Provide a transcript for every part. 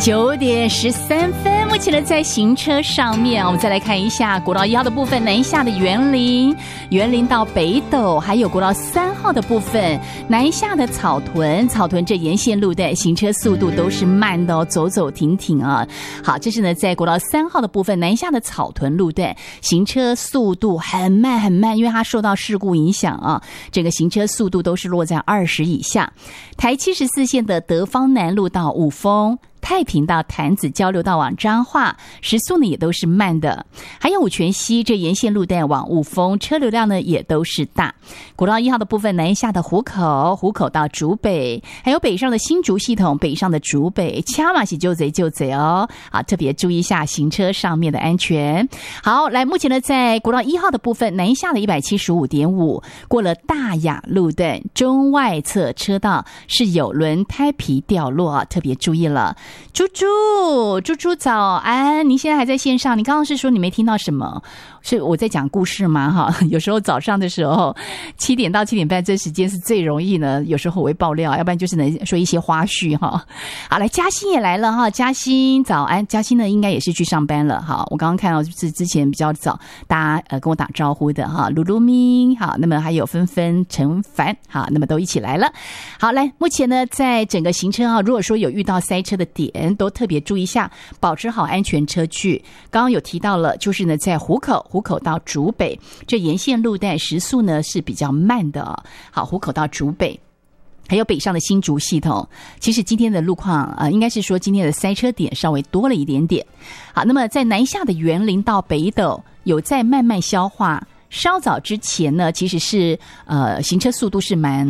9:13，目前呢在行车上面，我们再来看一下国道1号的部分，南下的园林到北斗，还有国道3号的部分，南下的草屯这沿线路段行车速度都是慢的哦，走走停停啊。好，这是呢在国道3号的部分，南下的草屯路段行车速度很慢，因为它受到事故影响啊，整个行车速度都是落在20以下。台74线的德芳南路到五峰，太平到潭子交流道往彰化，时速呢也都是慢的。还有五权西这沿线路段往五峰，车流量呢也都是大。国道1号的部分，南下的湖口到竹北，还有北上的新竹系统，北上的竹北，掐嘛是就贼哦，好，特别注意一下行车上面的安全。好，来，目前呢在国道1号的部分，南下的 175.5 过了大雅路段中外侧车道是有轮胎皮掉落啊，特别注意了。猪猪早安，您现在还在线上？你刚刚是说你没听到什么？是我在讲故事吗？哈，有时候早上的时候7点到7点半这时间是最容易呢，有时候我会爆料，要不然就是能说一些花絮哈。好，来，嘉欣也来了哈，嘉欣早安，嘉欣呢应该也是去上班了哈。我刚刚看到是之前比较早大家跟我打招呼的哈，露露咪好，那么还有芬芬、陈凡好，那么都一起来了。好，来，目前呢在整个行车啊，如果说有遇到塞车的点，都特别注意一下，保持好安全车距。刚刚有提到了，就是呢在湖口到竹北这沿线路段时速呢是比较慢的哦。好，湖口到竹北还有北上的新竹系统，其实今天的路况应该是说今天的塞车点稍微多了一点点。好，那么在南下的园林到北斗有在慢慢消化。稍早之前呢，其实是行车速度是蛮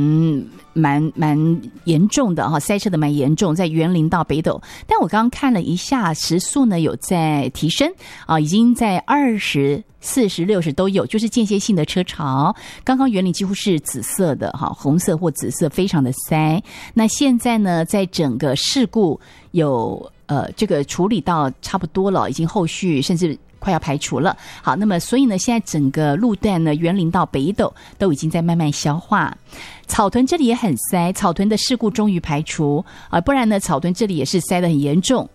严重的哈，塞车的蛮严重，在园林到北斗。但我刚刚看了一下时速呢，有在提升啊，已经在20、40、60都有，就是间歇性的车潮。刚刚园林几乎是紫色的哈，红色或紫色，非常的塞。那现在呢，在整个事故有这个处理到差不多了，已经后续甚至快要排除了。好，那么所以呢，现在整个路段呢，园林到北斗都已经在慢慢消化。草屯这里也很塞，草屯的事故终于排除不然呢，草屯这里也是塞得很严重